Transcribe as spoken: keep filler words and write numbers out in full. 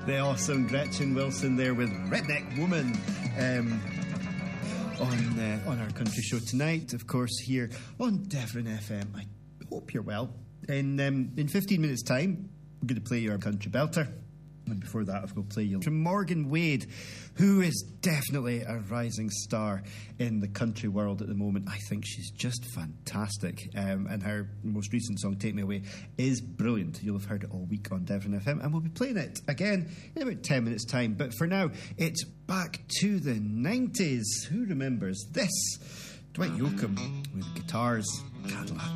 The awesome Gretchen Wilson there with Redneck Woman um, on uh, on our country show tonight, of course, here on Devon F M. I hope you're well. In um, in fifteen minutes' time, we're going to play your country belter. And before that, I've got to play you from Morgan Wade, who is definitely a rising star in the country world at the moment. I think she's just fantastic. Um, and her most recent song, Take Me Away, is brilliant. You'll have heard it all week on Devon F M, and we'll be playing it again in about ten minutes' time. But for now, it's back to the nineties. Who remembers this? Dwight Yoakam with guitars, Cadillac.